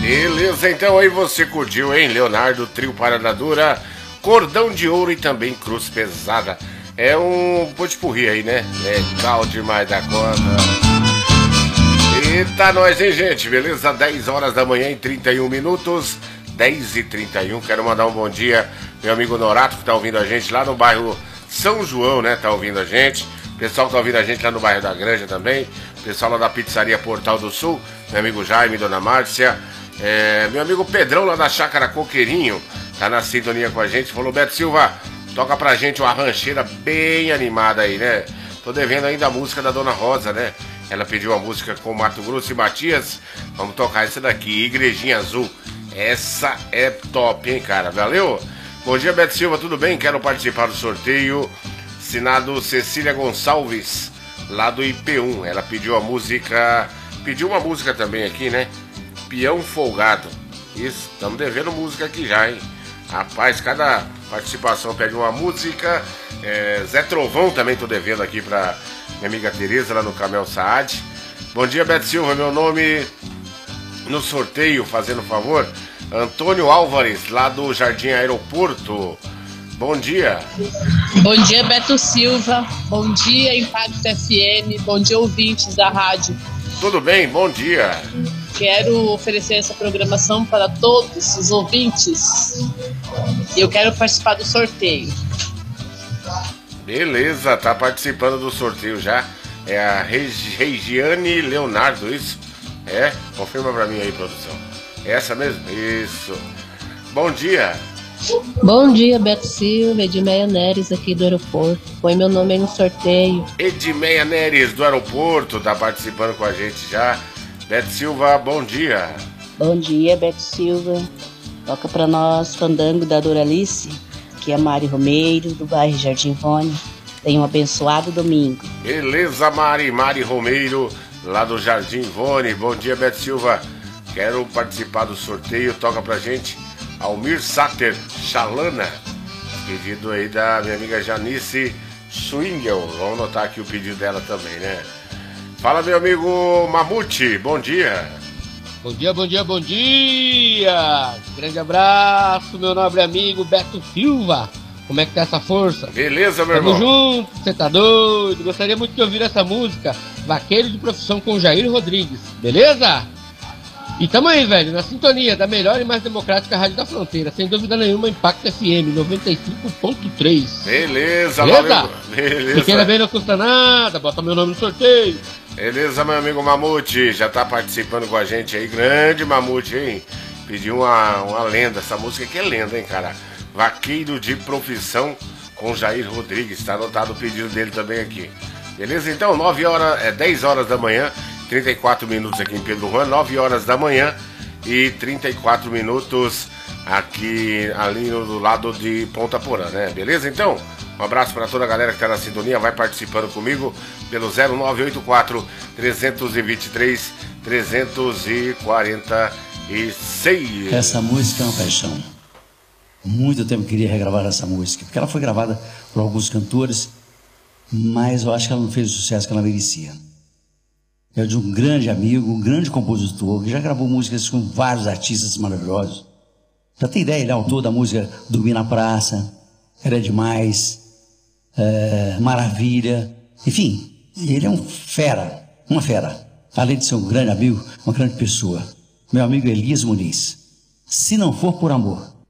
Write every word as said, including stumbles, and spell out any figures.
Beleza, então aí você curtiu, hein? Leonardo, Trio Parada Dura, Cordão de Ouro e também Cruz Pesada. É um potpourri aí, né? Legal demais da conta. Eita, nós, hein, gente? Beleza? dez horas da manhã e trinta e um minutos. dez e trinta e um. Quero mandar um bom dia, meu amigo Norato, que tá ouvindo a gente lá no bairro São João, né? Tá ouvindo a gente. Pessoal que tá ouvindo a gente lá no bairro da Granja também. Pessoal lá da pizzaria Portal do Sul. Meu amigo Jaime, dona Márcia. É, meu amigo Pedrão lá da Chácara Coqueirinho. Tá na sintonia com a gente. Falou, Beto Silva, toca pra gente uma rancheira bem animada aí, né? Tô devendo ainda a música da Dona Rosa, né? Ela pediu a música com Mato Grosso e Matias. Vamos tocar essa daqui, Igrejinha Azul. Essa é top, hein, cara? Valeu? Bom dia, Beto Silva, tudo bem? Quero participar do sorteio. Assinado Cecília Gonçalves, lá do I P um. Ela pediu a música... Pediu uma música também aqui, né? Peão Folgado. Isso, estamos devendo música aqui já, hein? Rapaz, cada participação pede uma música. é, Zé Trovão também tô devendo aqui pra minha amiga Tereza, lá no Camel Saad. Bom dia, Beto Silva, meu nome no sorteio, fazendo favor, Antônio Álvares, lá do Jardim Aeroporto. Bom dia. Bom dia, Beto Silva. Bom dia, Impacto F M. Bom dia, ouvintes da rádio. Tudo bem? Bom dia. Quero oferecer essa programação para todos os ouvintes. E eu quero participar do sorteio. Beleza, tá participando do sorteio já. É a Regi- Regiane Leonardo, isso? É? Confirma pra mim aí, produção. É essa mesmo? Isso. Bom dia. Bom dia, Beto Silva, Edmeia Neres aqui do aeroporto. Põe meu nome aí no sorteio. Edmeia Neres do aeroporto tá participando com a gente já. Beto Silva, bom dia. Bom dia, Beto Silva. Toca pra nós Fandango da Doralice, que é a Mari Romeiro, do bairro Jardim Ivone. Tenha um abençoado domingo. Beleza, Mari, Mari Romeiro, lá do Jardim Ivone. Bom dia, Beto Silva. Quero participar do sorteio, toca pra gente. Almir Sater Chalana, pedido aí da minha amiga Janice Swingel. Vamos anotar aqui o pedido dela também, né? Fala, meu amigo Mamute, bom dia. Bom dia, bom dia, bom dia. Grande abraço, meu nobre amigo Beto Silva. Como é que tá essa força? Beleza, meu Tamo irmão. junto, você tá doido? Gostaria muito de ouvir essa música, Vaqueiro de Profissão, com Jair Rodrigues, beleza? E tamo aí, velho, na sintonia da melhor e mais democrática rádio da fronteira. Sem dúvida nenhuma, Impacto F M noventa e cinco ponto três. Beleza, Beleza? valeu. Beleza. Pequena bem não custa nada, bota meu nome no sorteio. Beleza, meu amigo Mamute, já tá participando com a gente aí. Grande Mamute, hein? Pediu uma, uma lenda, essa música aqui é lenda, hein, cara? Vaqueiro de Profissão, com Jair Rodrigues. Tá anotado o pedido dele também aqui. Beleza? Então, nove horas, é dez horas da manhã, trinta e quatro minutos aqui em Pedro Juan, nove horas da manhã e trinta e quatro minutos aqui ali no, do lado de Ponta Porã, né? Beleza? Então, um abraço para toda a galera que tá na sintonia, vai participando comigo pelo zero nove oito quatro, três dois três, três quatro seis. Essa música é uma paixão. Muito tempo eu queria regravar essa música, porque ela foi gravada por alguns cantores, mas eu acho que ela não fez o sucesso que ela merecia. É de um grande amigo, um grande compositor, que já gravou músicas com vários artistas maravilhosos. Já tem ideia, ele é autor da música Dormir na Praça, Era Demais, é, Maravilha, enfim, ele é um fera, uma fera. Além de ser um grande amigo, uma grande pessoa. Meu amigo Elias Muniz. Se não for por amor.